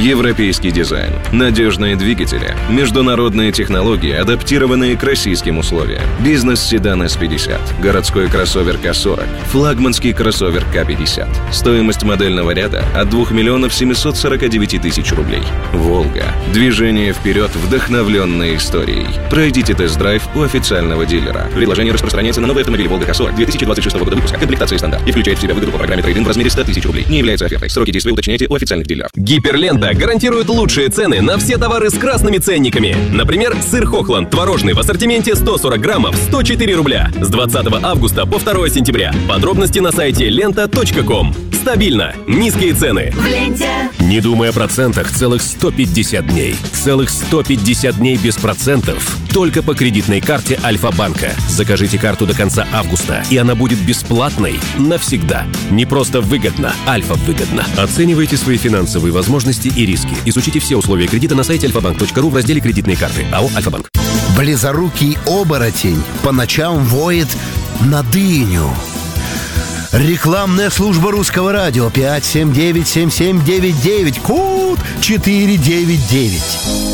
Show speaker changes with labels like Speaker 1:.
Speaker 1: Европейский дизайн, надежные двигатели, международные технологии, адаптированные к российским условиям. Бизнес-седан S50, городской кроссовер К40, флагманский кроссовер К50. Стоимость модельного ряда от 2 миллионов 749 тысяч рублей. «Волга». Движение вперед, вдохновленное историей. Пройдите тест-драйв у официального дилера. Предложение распространяется на новые автомобили «Волга К40» 2026 года выпуска. Комплектация стандарт и включает в себя выгоду по программе трейд-ин в размере 100 тысяч рублей. Не является офертой. Сроки действия уточняйте у официальных дилеров.
Speaker 2: Гиперлента гарантирует лучшие цены на все товары с красными ценниками. Например, сыр Хохланд творожный в ассортименте 140 граммов 104 рубля. С 20 августа по 2 сентября. Подробности на сайте лента.ком. Стабильно. Низкие цены.
Speaker 3: В ленте.
Speaker 4: Не думай о процентах целых 150 дней. Целых 150 дней без процентов. Только по кредитной карте Альфа-банка. Закажите карту до конца августа, и она будет бесплатной навсегда. Не просто выгодно, Альфа-выгодно. Оценивайте свои финансовые возможности и риски. Изучите все условия кредита на сайте alfabank.ru в разделе «Кредитные карты». АО «Альфа-банк».
Speaker 5: Близорукий оборотень по ночам воет на дыню. Рекламная служба русского радио 579-7799, код 499.